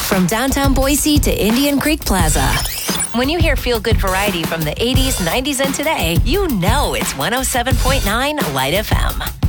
From downtown Boise to Indian Creek Plaza. When you hear feel-good variety from the 80s, 90s, and today, you know it's 107.9 Light FM.